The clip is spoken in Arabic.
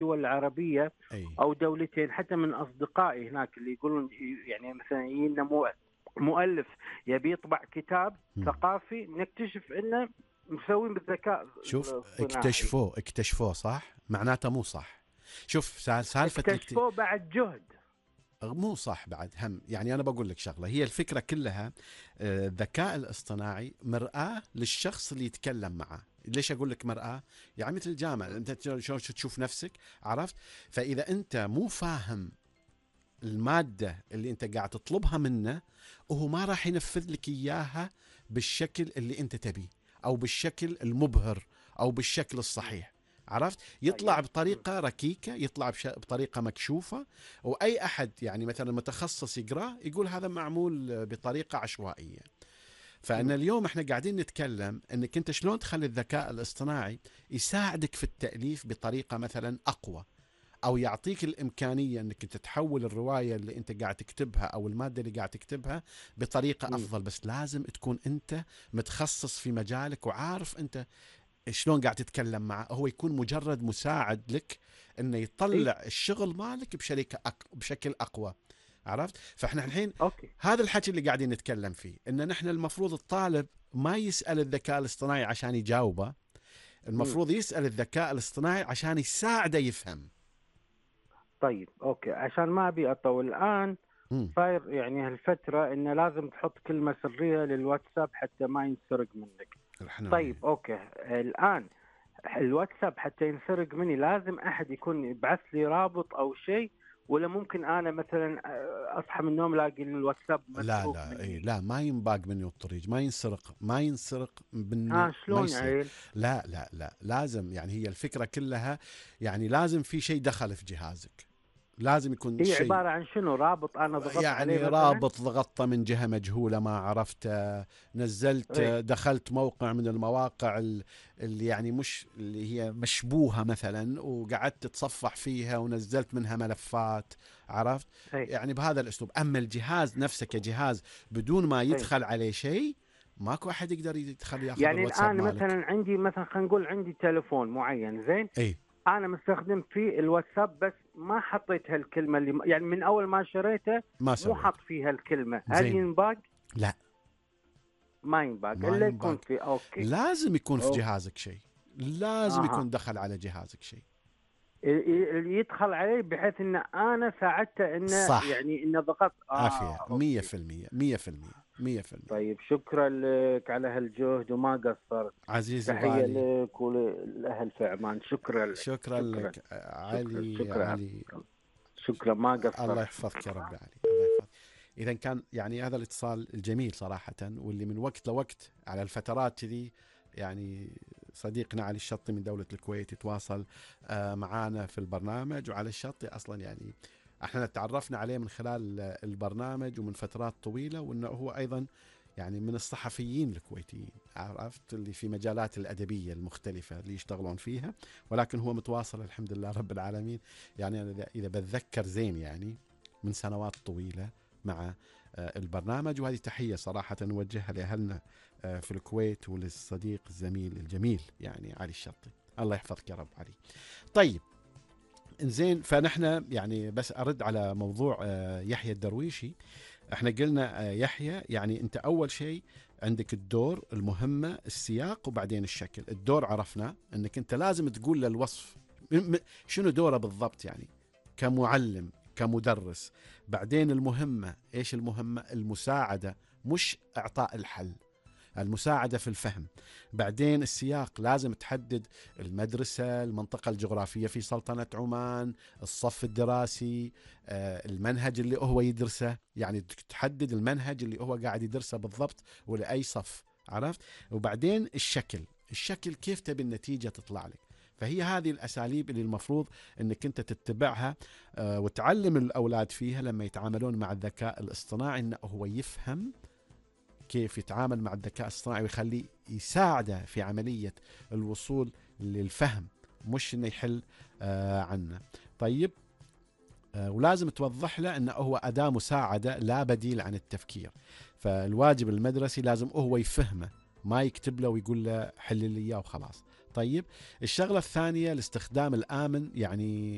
الدول العربية أي أو دولتين، حتى من أصدقائي هناك اللي يقولون يعني مثلا يجينا مؤلف يبي يطبع كتاب ثقافي، نكتشف إنه مسوين بالذكاء شوف الاصطناعي. اكتشفوه صح، معناته مو صح. شوف سالفة اكتشفوه بعد جهد. مو صح بعد هم. يعني أنا بقول لك شغلة، هي الفكرة كلها الذكاء الاصطناعي مرآة للشخص اللي يتكلم معه. ليش أقول لك مرآة؟ يعني مثل الجامعة، أنت شو تشوف نفسك، عرفت؟ فإذا أنت مو فاهم المادة اللي أنت قاعد تطلبها منه، وهو ما راح ينفذ لك إياها بالشكل اللي أنت تبيه، أو بالشكل المبهر، أو بالشكل الصحيح. عرفت؟ يطلع طيب. بطريقة ركيكة، يطلع بطريقة مكشوفة، وأي أحد يعني مثلا متخصص يقرأ يقول هذا معمول بطريقة عشوائية. فأن اليوم احنا قاعدين نتكلم انك انت شلون تخلي الذكاء الاصطناعي يساعدك في التأليف بطريقة مثلا أقوى، او يعطيك الامكانيه انك انت تحول الروايه اللي انت قاعد تكتبها او الماده اللي قاعد تكتبها بطريقه افضل. بس لازم تكون انت متخصص في مجالك وعارف انت شلون قاعد تتكلم معه. هو يكون مجرد مساعد لك انه يطلع الشغل مالك بشكل اقوى. عرفت؟ فاحنا الحين اوكي. هذا الحكي اللي قاعدين نتكلم فيه، ان نحن المفروض الطالب ما يسال الذكاء الاصطناعي عشان يجاوبه، المفروض يسال الذكاء الاصطناعي عشان يساعده يفهم. طيب اوكي، عشان ما ابي اطول الان، مم. صاير يعني هالفترة انه لازم تحط كلمة سرية للواتساب حتى ما ينسرق منك. طيب الحين اوكي، الان الواتساب حتى ينسرق مني لازم احد يكون يبعث لي رابط او شيء، ولا ممكن انا مثلا اصحى من النوم الاقي الواتساب لا مسروق لا اي مني؟ لا، ما ينباق منه الطريق، ما ينسرق منه، ما شلون يصير. عيل؟ لا لا لا، لازم يعني هي الفكرة كلها، يعني لازم في شيء دخل في جهازك، لازم يكون هي شيء، عبارة عن شنو؟ رابط انا ضغطت عليه يعني مثلا؟ رابط ضغطته من جهة مجهولة ما عرفته، نزلت ايه. دخلت موقع من المواقع اللي يعني مش اللي هي مشبوهة مثلا، وقعدت تتصفح فيها ونزلت منها ملفات. عرفت؟ ايه. يعني بهذا الأسلوب. أما الجهاز نفسه كجهاز بدون ما ايه. يدخل عليه شيء، ماكو أحد يقدر يدخل ياخذ يعني الواتساب الان مالك. مثلا عندي، مثلا خلينا نقول عندي تليفون معين، زين، اي انا مستخدم فيه الواتساب بس ما حطيت هالكلمه اللي يعني من اول ما شريته ما مو سويت. حط فيها الكلمه، هل زين. ينباق؟ لا ما ينباق ما الا ينبغي. يكون في. اوكي. لازم يكون في أوه. جهازك شيء، لازم اها. يكون دخل على جهازك شيء. اللي يدخل عليه بحيث ان انا ساعدته انه صح. يعني انه ضغط. عافية مية اوكي. في المية، مية في المية، مية في المية. طيب شكرا لك على هالجهد وما قصرت. عزيز تحيه وغالي، لك وللاهل في عمان. شكرا لك. شكرا شكرا. لك شكرا. علي. شكرا. علي شكرا ما الله قصرت. يحفظك يا رب علي، الله يحفظك. إذا كان يعني هذا الاتصال الجميل صراحة، واللي من وقت لوقت على الفترات كذي، يعني صديقنا علي الشطي من دولة الكويت يتواصل معانا في البرنامج. وعلى الشطي أصلا يعني احنا تعرفنا عليه من خلال البرنامج ومن فترات طويلة، وانه هو ايضا يعني من الصحفيين الكويتيين، عرفت، اللي في مجالات الأدبية المختلفة اللي يشتغلون فيها، ولكن هو متواصل الحمد لله رب العالمين. يعني أنا إذا بتذكر زين يعني من سنوات طويلة مع البرنامج. وهذه تحية صراحة نوجهها لأهلنا في الكويت وللصديق الزميل الجميل يعني علي الشطي. الله يحفظك يا رب علي. طيب زين، فنحن يعني بس أرد على موضوع يحيى الدرويشي. احنا قلنا يحيى يعني انت اول شيء عندك الدور، المهمة، السياق، وبعدين الشكل. الدور عرفنا انك انت لازم تقول للوصف شنو دوره بالضبط، يعني كمعلم كمدرس. بعدين المهمة، ايش المهمة؟ المساعدة، مش اعطاء الحل، المساعدة في الفهم. بعدين السياق، لازم تحدد المدرسة، المنطقة الجغرافية في سلطنة عمان، الصف الدراسي، المنهج اللي هو يدرسه، يعني تحدد المنهج اللي هو قاعد يدرسه بالضبط ولأي صف. عرفت؟ وبعدين الشكل كيف تبي النتيجة تطلع لك. فهي هذه الأساليب اللي المفروض أنك أنت تتبعها وتعلم الأولاد فيها لما يتعاملون مع الذكاء الاصطناعي، أنه هو يفهم كيف يتعامل مع الذكاء الاصطناعي ويخليه يساعده في عملية الوصول للفهم، مش انه يحل عنه. طيب ولازم توضح له انه هو أداة مساعدة لا بديل عن التفكير. فالواجب المدرسي لازم هو يفهمه، ما يكتب له ويقول له حل لي اياه وخلاص. طيب الشغلة الثانية الاستخدام الآمن، يعني